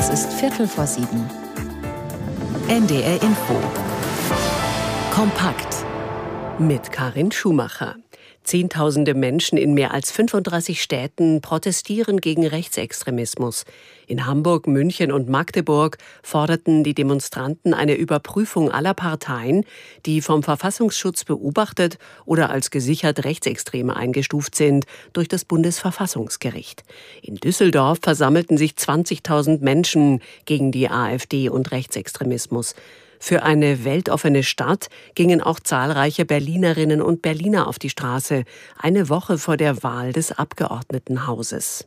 Es ist 6:15. NDR Info. Kompakt. Mit Karin Schumacher. Zehntausende Menschen in mehr als 35 Städten protestieren gegen Rechtsextremismus. In Hamburg, München und Magdeburg forderten die Demonstranten eine Überprüfung aller Parteien, die vom Verfassungsschutz beobachtet oder als gesichert Rechtsextreme eingestuft sind, durch das Bundesverfassungsgericht. In Düsseldorf versammelten sich 20.000 Menschen gegen die AfD und Rechtsextremismus. Für eine weltoffene Stadt gingen auch zahlreiche Berlinerinnen und Berliner auf die Straße, eine Woche vor der Wahl des Abgeordnetenhauses.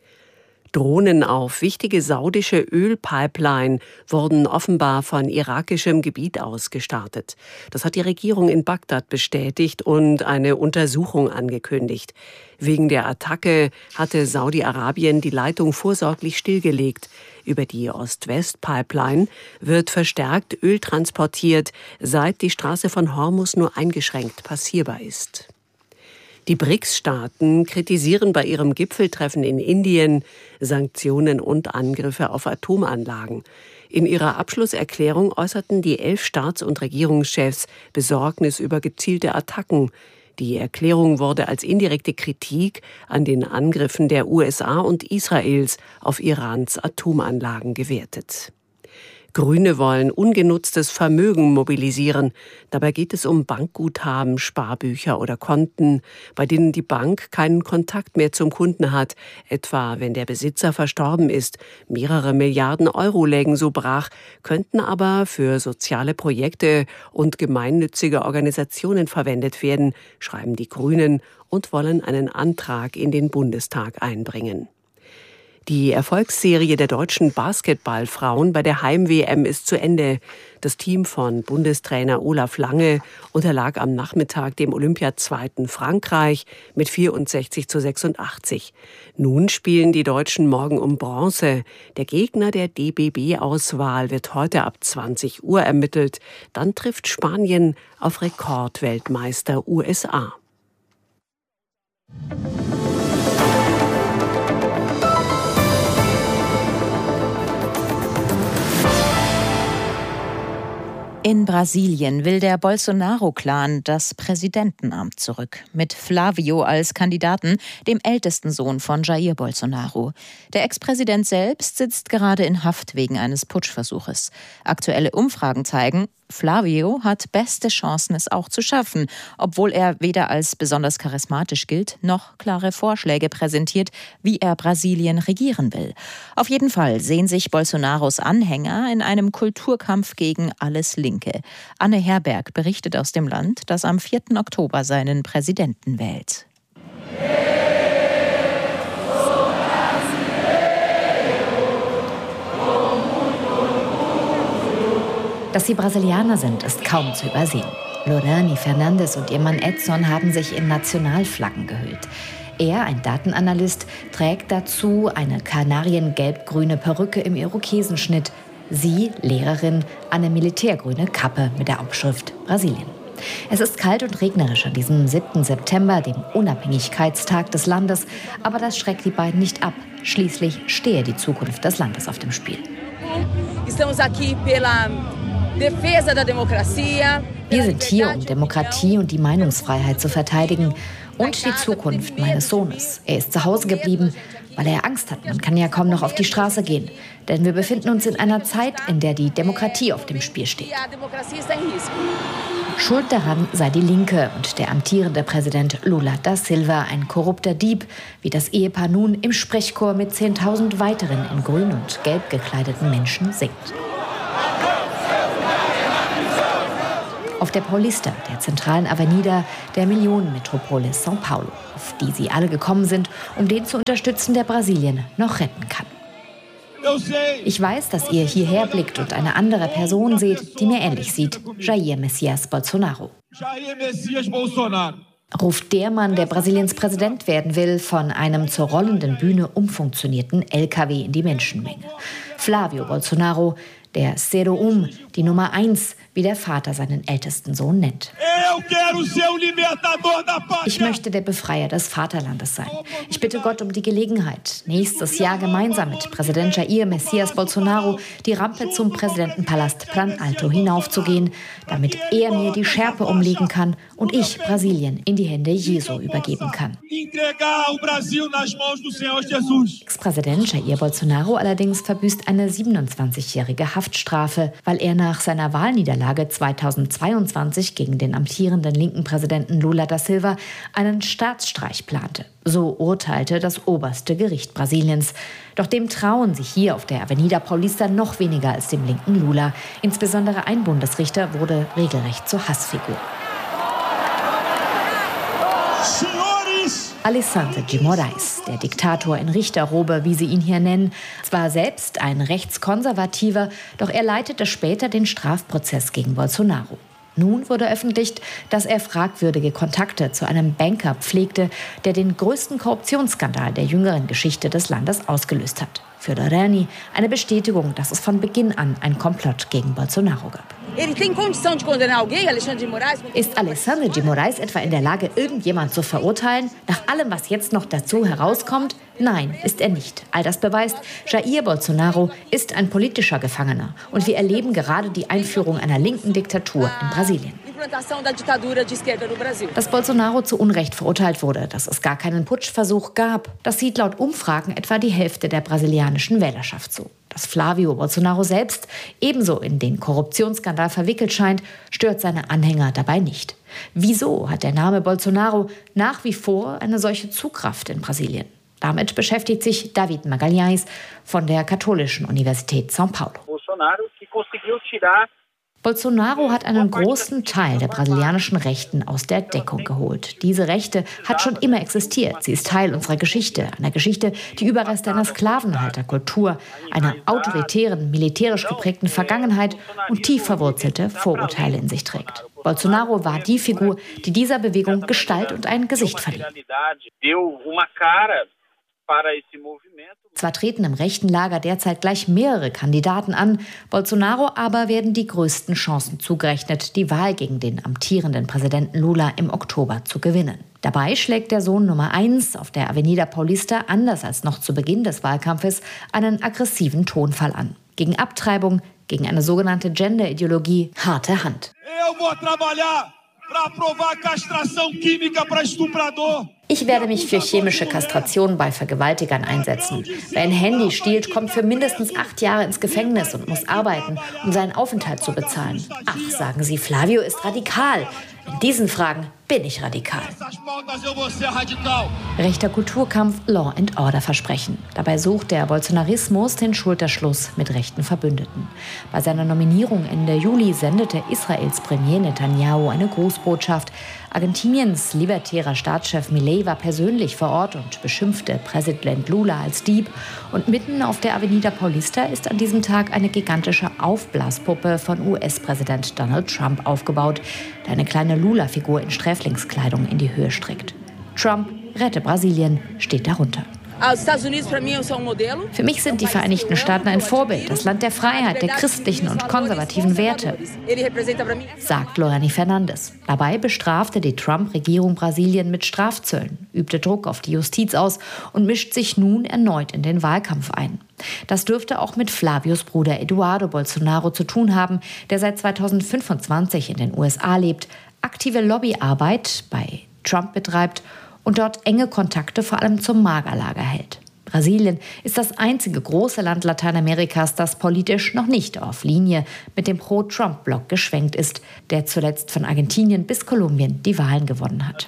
Drohnen auf wichtige saudische Ölpipeline wurden offenbar von irakischem Gebiet aus gestartet. Das hat die Regierung in Bagdad bestätigt und eine Untersuchung angekündigt. Wegen der Attacke hatte Saudi-Arabien die Leitung vorsorglich stillgelegt. Über die Ost-West-Pipeline wird verstärkt Öl transportiert, seit die Straße von Hormuz nur eingeschränkt passierbar ist. Die BRICS-Staaten kritisieren bei ihrem Gipfeltreffen in Indien Sanktionen und Angriffe auf Atomanlagen. In ihrer Abschlusserklärung äußerten die 11 Staats- und Regierungschefs Besorgnis über gezielte Attacken. Die Erklärung wurde als indirekte Kritik an den Angriffen der USA und Israels auf Irans Atomanlagen gewertet. Grüne wollen ungenutztes Vermögen mobilisieren. Dabei geht es um Bankguthaben, Sparbücher oder Konten, bei denen die Bank keinen Kontakt mehr zum Kunden hat, etwa wenn der Besitzer verstorben ist. Mehrere Milliarden Euro lägen so brach, könnten aber für soziale Projekte und gemeinnützige Organisationen verwendet werden, schreiben die Grünen und wollen einen Antrag in den Bundestag einbringen. Die Erfolgsserie der deutschen Basketballfrauen bei der Heim-WM ist zu Ende. Das Team von Bundestrainer Olaf Lange unterlag am Nachmittag dem Olympiazweiten Frankreich mit 64:86. Nun spielen die Deutschen morgen um Bronze. Der Gegner der DBB-Auswahl wird heute ab 20 Uhr ermittelt. Dann trifft Spanien auf Rekordweltmeister USA. In Brasilien will der Bolsonaro-Clan das Präsidentenamt zurück. Mit Flávio als Kandidaten, dem ältesten Sohn von Jair Bolsonaro. Der Ex-Präsident selbst sitzt gerade in Haft wegen eines Putschversuches. Aktuelle Umfragen zeigen, Flávio hat beste Chancen, es auch zu schaffen, obwohl er weder als besonders charismatisch gilt, noch klare Vorschläge präsentiert, wie er Brasilien regieren will. Auf jeden Fall sehen sich Bolsonaros Anhänger in einem Kulturkampf gegen alles Linke. Anne Herberg berichtet aus dem Land, das am 4. Oktober seinen Präsidenten wählt. Dass sie Brasilianer sind, ist kaum zu übersehen. Lorani Fernandes und ihr Mann Edson haben sich in Nationalflaggen gehüllt. Er, ein Datenanalyst, trägt dazu eine kanariengelb-grüne Perücke im Irokesenschnitt. Sie, Lehrerin, eine militärgrüne Kappe mit der Aufschrift Brasilien. Es ist kalt und regnerisch an diesem 7. September, dem Unabhängigkeitstag des Landes. Aber das schreckt die beiden nicht ab. Schließlich stehe die Zukunft des Landes auf dem Spiel. Wir sind hier, um Demokratie und die Meinungsfreiheit zu verteidigen und die Zukunft meines Sohnes. Er ist zu Hause geblieben, weil er Angst hat. Man kann ja kaum noch auf die Straße gehen. Denn wir befinden uns in einer Zeit, in der die Demokratie auf dem Spiel steht. Schuld daran sei die Linke und der amtierende Präsident Lula da Silva, ein korrupter Dieb, wie das Ehepaar nun im Sprechchor mit 10.000 weiteren in grün und gelb gekleideten Menschen singt. Auf der Paulista, der zentralen Avenida der Millionenmetropole São Paulo, auf die sie alle gekommen sind, um den zu unterstützen, der Brasilien noch retten kann. Ich weiß, dass ihr hierher blickt und eine andere Person seht, die mir ähnlich sieht, Jair Messias Bolsonaro. Ruft der Mann, der Brasiliens Präsident werden will, von einem zur rollenden Bühne umfunktionierten LKW in die Menschenmenge. Flávio Bolsonaro, der Cero die Nummer 1, wie der Vater seinen ältesten Sohn nennt. Ich möchte der Befreier des Vaterlandes sein. Ich bitte Gott um die Gelegenheit, nächstes Jahr gemeinsam mit Präsident Jair Messias Bolsonaro die Rampe zum Präsidentenpalast Planalto hinaufzugehen, damit er mir die Schärpe umlegen kann und ich Brasilien in die Hände Jesu übergeben kann. Ex-Präsident Jair Bolsonaro allerdings verbüßt eine 27-jährige Haftstrafe, weil er nach seiner Wahlniederlage 2022 gegen den amtierenden linken Präsidenten Lula da Silva einen Staatsstreich plante. So urteilte das oberste Gericht Brasiliens. Doch dem trauen sich hier auf der Avenida Paulista noch weniger als dem linken Lula. Insbesondere ein Bundesrichter wurde regelrecht zur Hassfigur. Alessandro de Moraes, der Diktator in Richterrobe, wie sie ihn hier nennen, zwar selbst ein Rechtskonservativer, doch er leitete später den Strafprozess gegen Bolsonaro. Nun wurde öffentlich, dass er fragwürdige Kontakte zu einem Banker pflegte, der den größten Korruptionsskandal der jüngeren Geschichte des Landes ausgelöst hat. Für Lorani eine Bestätigung, dass es von Beginn an ein Komplott gegen Bolsonaro gab. Ist Alessandro de Moraes etwa in der Lage, irgendjemand zu verurteilen? Nach allem, was jetzt noch dazu herauskommt? Nein, ist er nicht. All das beweist, Jair Bolsonaro ist ein politischer Gefangener. Und wir erleben gerade die Einführung einer linken Diktatur in Brasilien. Dass Bolsonaro zu Unrecht verurteilt wurde, dass es gar keinen Putschversuch gab, das sieht laut Umfragen etwa die Hälfte der brasilianischen Wählerschaft so. Dass Flávio Bolsonaro selbst ebenso in den Korruptionsskandal verwickelt scheint, stört seine Anhänger dabei nicht. Wieso hat der Name Bolsonaro nach wie vor eine solche Zugkraft in Brasilien? Damit beschäftigt sich David Magalhães von der Katholischen Universität São Paulo. Bolsonaro hat einen großen Teil der brasilianischen Rechten aus der Deckung geholt. Diese Rechte hat schon immer existiert. Sie ist Teil unserer Geschichte, einer Geschichte, die Überreste einer Sklavenhalterkultur, einer autoritären, militärisch geprägten Vergangenheit und tief verwurzelte Vorurteile in sich trägt. Bolsonaro war die Figur, die dieser Bewegung Gestalt und ein Gesicht verlieh. Zwar treten im rechten Lager derzeit gleich mehrere Kandidaten an, Bolsonaro aber werden die größten Chancen zugerechnet, die Wahl gegen den amtierenden Präsidenten Lula im Oktober zu gewinnen. Dabei schlägt der Sohn Nummer 1 auf der Avenida Paulista, anders als noch zu Beginn des Wahlkampfes, einen aggressiven Tonfall an. Gegen Abtreibung, gegen eine sogenannte Gender-Ideologie, harte Hand. Ich werde mich für chemische Kastration bei Vergewaltigern einsetzen. Wer ein Handy stiehlt, kommt für mindestens 8 Jahre ins Gefängnis und muss arbeiten, um seinen Aufenthalt zu bezahlen. Ach, sagen Sie, Flávio ist radikal. In diesen Fragen bin ich radikal. Rechter Kulturkampf, Law and Order versprechen. Dabei sucht der Bolsonarismus den Schulterschluss mit rechten Verbündeten. Bei seiner Nominierung Ende Juli sendete Israels Premier Netanyahu eine Grußbotschaft. Argentiniens libertärer Staatschef Milei war persönlich vor Ort und beschimpfte Präsident Lula als Dieb. Und mitten auf der Avenida Paulista ist an diesem Tag eine gigantische Aufblaspuppe von US-Präsident Donald Trump aufgebaut, der eine kleine Lula-Figur in Sträflingskleidung in die Höhe streckt. Trump, rette Brasilien, steht darunter. Für mich sind die Vereinigten Staaten ein Vorbild, das Land der Freiheit, der christlichen und konservativen Werte, sagt Lorani Fernandes. Dabei bestrafte die Trump-Regierung Brasilien mit Strafzöllen, übte Druck auf die Justiz aus und mischt sich nun erneut in den Wahlkampf ein. Das dürfte auch mit Flavios Bruder Eduardo Bolsonaro zu tun haben, der seit 2025 in den USA lebt, aktive Lobbyarbeit bei Trump betreibt und dort enge Kontakte vor allem zum Magerlager hält. Brasilien ist das einzige große Land Lateinamerikas, das politisch noch nicht auf Linie mit dem Pro-Trump-Block geschwenkt ist, der zuletzt von Argentinien bis Kolumbien die Wahlen gewonnen hat.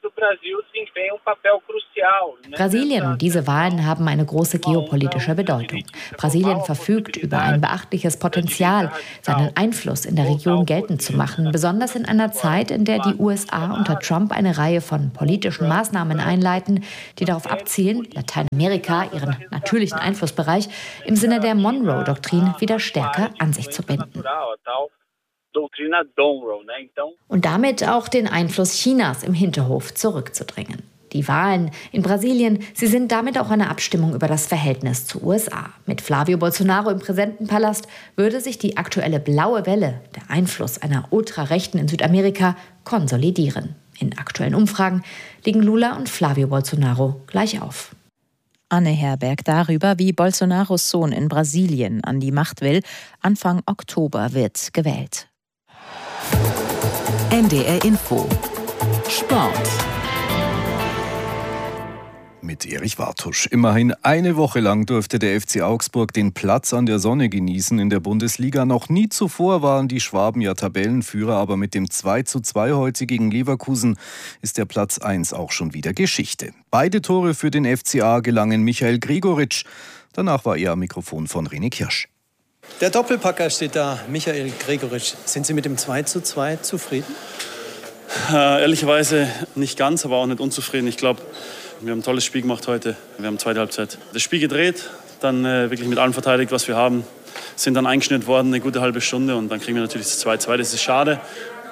Brasilien und diese Wahlen haben eine große geopolitische Bedeutung. Brasilien verfügt über ein beachtliches Potenzial, seinen Einfluss in der Region geltend zu machen, besonders in einer Zeit, in der die USA unter Trump eine Reihe von politischen Maßnahmen einleiten, die darauf abzielen, Lateinamerika, ihren natürlichen Einflussbereich, im Sinne der Monroe-Doktrin wieder stärker an sich zu binden. Und damit auch den Einfluss Chinas im Hinterhof zurückzudrängen. Die Wahlen in Brasilien, sie sind damit auch eine Abstimmung über das Verhältnis zu USA. Mit Flavio Bolsonaro im Präsidentenpalast würde sich die aktuelle blaue Welle, der Einfluss einer Ultrarechten in Südamerika, konsolidieren. In aktuellen Umfragen liegen Lula und Flavio Bolsonaro gleich auf. Anne Herberg darüber, wie Bolsonaros Sohn in Brasilien an die Macht will. Anfang Oktober wird gewählt. NDR Info Sport mit Erich Wartusch. Immerhin eine Woche lang durfte der FC Augsburg den Platz an der Sonne genießen in der Bundesliga. Noch nie zuvor waren die Schwaben ja Tabellenführer, aber mit dem 2:2 heute gegen Leverkusen ist der Platz 1 auch schon wieder Geschichte. Beide Tore für den FCA gelangen Michael Gregoritsch. Danach war er am Mikrofon von René Kirsch. Der Doppelpacker steht da, Michael Gregoritsch. Sind Sie mit dem 2:2 zufrieden? Ehrlicherweise nicht ganz, aber auch nicht unzufrieden. Ich glaube, wir haben ein tolles Spiel gemacht heute. Wir haben zweite Halbzeit das Spiel gedreht, dann wirklich mit allem verteidigt, was wir haben. Sind dann eingeschnitten worden, eine gute halbe Stunde und dann kriegen wir natürlich das 2:2. Das ist schade.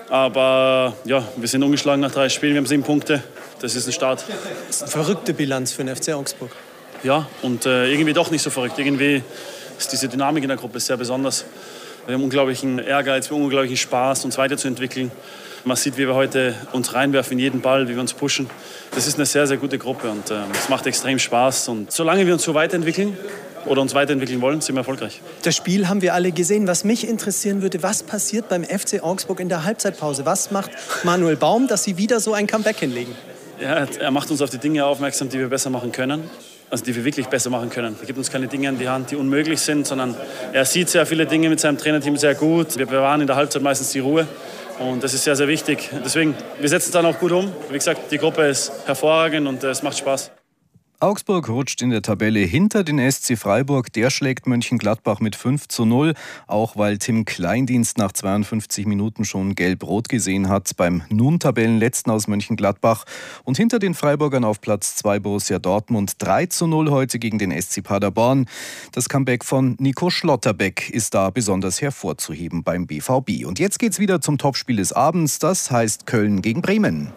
Aber ja, wir sind ungeschlagen nach 3 Spielen, wir haben 7 Punkte. Das ist ein Start. Das ist eine verrückte Bilanz für den FC Augsburg. Ja, und irgendwie doch nicht so verrückt. Irgendwie ist diese Dynamik in der Gruppe sehr besonders. Wir haben unglaublichen Ehrgeiz, wir haben unglaublichen Spaß, uns weiterzuentwickeln. Man sieht, wie wir heute uns reinwerfen in jeden Ball, wie wir uns pushen. Das ist eine sehr, sehr gute Gruppe und es macht extrem Spaß. Und solange wir uns so weiterentwickeln oder uns weiterentwickeln wollen, sind wir erfolgreich. Das Spiel haben wir alle gesehen. Was mich interessieren würde, was passiert beim FC Augsburg in der Halbzeitpause? Was macht Manuel Baum, dass sie wieder so ein Comeback hinlegen? Ja, er macht uns auf die Dinge aufmerksam, die wir besser machen können. Also die wir wirklich besser machen können. Er gibt uns keine Dinge in die Hand, die unmöglich sind, sondern er sieht sehr viele Dinge mit seinem Trainerteam sehr gut. Wir bewahren in der Halbzeit meistens die Ruhe. Und das ist sehr, sehr wichtig. Deswegen, wir setzen es dann auch gut um. Wie gesagt, die Gruppe ist hervorragend und es macht Spaß. Augsburg rutscht in der Tabelle hinter den SC Freiburg. Der schlägt Mönchengladbach mit 5:0. Auch weil Tim Kleindienst nach 52 Minuten schon gelb-rot gesehen hat beim nun Tabellenletzten aus Mönchengladbach. Und hinter den Freiburgern auf Platz 2 Borussia Dortmund 3:0 heute gegen den SC Paderborn. Das Comeback von Nico Schlotterbeck ist da besonders hervorzuheben beim BVB. Und jetzt geht's wieder zum Topspiel des Abends. Das heißt Köln gegen Bremen.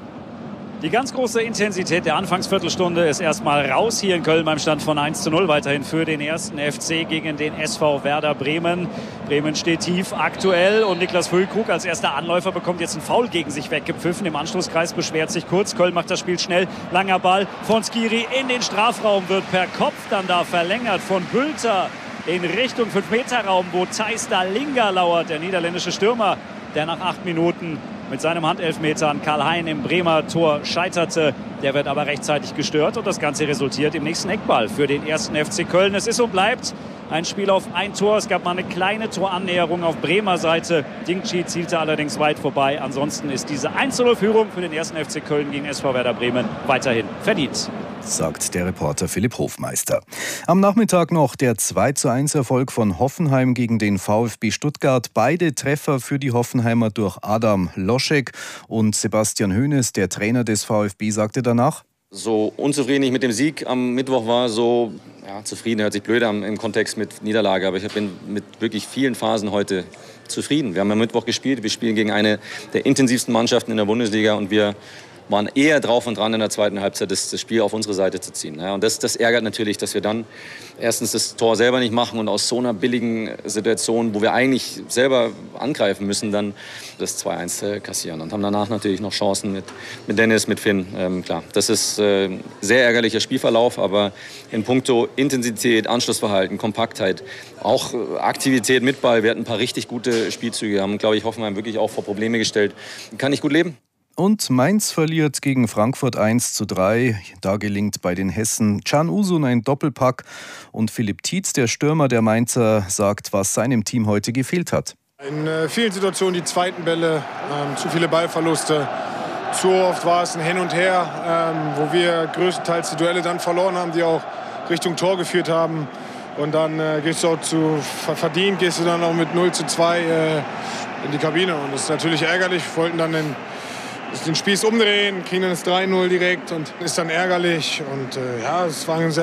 Die ganz große Intensität der Anfangsviertelstunde ist erstmal raus hier in Köln beim Stand von 1:0. Weiterhin für den ersten FC gegen den SV Werder Bremen. Bremen steht tief aktuell und Niklas Füllkrug als erster Anläufer bekommt jetzt einen Foul gegen sich weggepfiffen. Im Anschlusskreis beschwert sich kurz. Köln macht das Spiel schnell. Langer Ball von Skiri in den Strafraum, wird per Kopf dann da verlängert von Bülter in Richtung 5-Meter-Raum, wo Thijs Dallinga lauert, der niederländische Stürmer, der nach 8 Minuten mit seinem Handelfmeter an Karl Hein im Bremer Tor scheiterte. Der wird aber rechtzeitig gestört und das Ganze resultiert im nächsten Eckball für den ersten FC Köln. Es ist und bleibt ein Spiel auf ein Tor. Es gab mal eine kleine Torannäherung auf Bremer Seite. Dingchi zielte allerdings weit vorbei. Ansonsten ist diese 1:0-Führung für den ersten FC Köln gegen SV Werder Bremen weiterhin verdient, sagt der Reporter Philipp Hofmeister. Am Nachmittag noch der 2:1-Erfolg von Hoffenheim gegen den VfB Stuttgart. Beide Treffer für die Hoffenheimer durch Adam Loschek. Und Sebastian Hoeneß, der Trainer des VfB, sagte danach: So unzufrieden ich mit dem Sieg am Mittwoch war, so zufrieden hört sich blöd an im Kontext mit Niederlage. Aber ich bin mit wirklich vielen Phasen heute zufrieden. Wir haben am Mittwoch gespielt. Wir spielen gegen eine der intensivsten Mannschaften in der Bundesliga und wir waren eher drauf und dran in der zweiten Halbzeit, das Spiel auf unsere Seite zu ziehen. Ja, und das ärgert natürlich, dass wir dann erstens das Tor selber nicht machen und aus so einer billigen Situation, wo wir eigentlich selber angreifen müssen, dann das 2:1 kassieren. Und haben danach natürlich noch Chancen mit Dennis, mit Finn. Klar, das ist sehr ärgerlicher Spielverlauf, aber in puncto Intensität, Anschlussverhalten, Kompaktheit, auch Aktivität mit Ball. Wir hatten ein paar richtig gute Spielzüge, haben, glaube ich, Hoffenheim wirklich auch vor Probleme gestellt. Kann ich gut leben. Und Mainz verliert gegen Frankfurt 1:3. Da gelingt bei den Hessen Can Uzun ein Doppelpack. Und Philipp Tietz, der Stürmer der Mainzer, sagt, was seinem Team heute gefehlt hat. In vielen Situationen die zweiten Bälle, zu viele Ballverluste. Zu oft war es ein Hin und Her, wo wir größtenteils die Duelle dann verloren haben, die auch Richtung Tor geführt haben. Und dann gehst du auch verdient, gehst du dann auch mit 0:2 in die Kabine. Und das ist natürlich ärgerlich. Wir wollten dann den Spieß umdrehen, kriegen dann das 3:0 direkt und ist dann ärgerlich. Und es war ein sehr